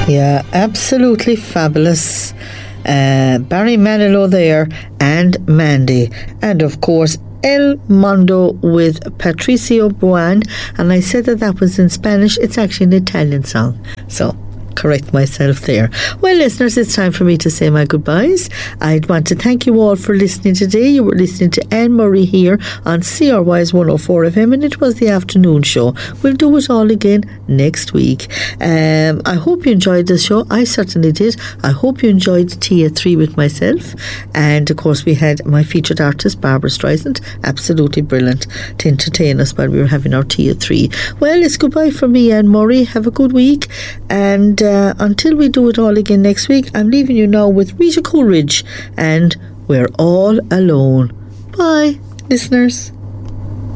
Yeah, absolutely fabulous. Barry Manilow there and Mandy. And of course, El Mondo with Patricio Buan. And I said that was in Spanish. It's actually an Italian song. So correct myself there. Well, listeners, it's time for me to say my goodbyes. I'd want to thank you all for listening today. You were listening to Anne Murray here on CRY's 104 FM, and it was the afternoon show. We'll do it all again next week. I hope you enjoyed the show. I certainly did. I hope you enjoyed Tea at 3 with myself. And of course, we had my featured artist, Barbara Streisand. Absolutely brilliant to entertain us while we were having our Tea at 3. Well, it's goodbye from me, Anne Murray. Have a good week. And until we do it all again next week, I'm leaving you now with Rita Coolidge and We're All Alone. Bye, listeners.